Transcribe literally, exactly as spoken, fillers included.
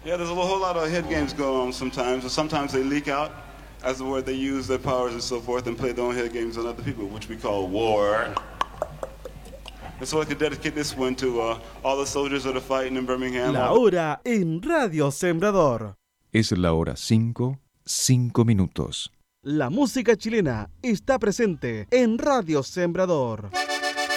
Yeah, there's a whole lot of head games going on sometimes. Sometimes they leak out as the word they use their powers and so forth and play their own head games on other people, which we call war. And so I could dedicate this one to uh, all the soldiers that are fighting in Birmingham. La hora en Radio Sembrador. Es la hora cinco, cinco minutos. La música chilena está presente en Radio Sembrador.